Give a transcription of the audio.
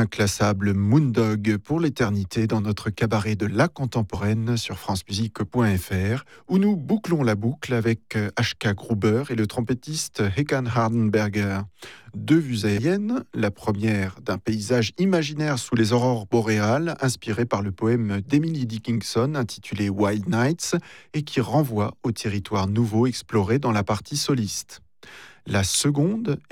Inclassable Moondog pour l'éternité dans notre cabaret de la contemporaine sur francemusique.fr où nous bouclons la boucle avec H.K. Gruber et le trompettiste Håkan Hardenberger. Deux vues aériennes, la première d'un paysage imaginaire sous les aurores boréales inspiré par le poème d'Emily Dickinson intitulé Wild Nights et qui renvoie au territoire nouveau exploré dans la partie soliste. La seconde